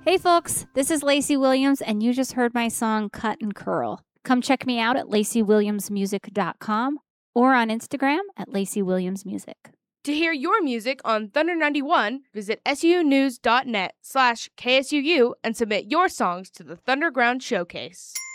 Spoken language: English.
Hey folks, this is Lacey Williams, and you just heard my song Cut and Curl. Come check me out at LaceyWilliamsMusic.com or on Instagram at LaceyWilliamsMusic. To hear your music on Thunder 91, visit sunews.net/KSUU and submit your songs to the Thunderground Showcase.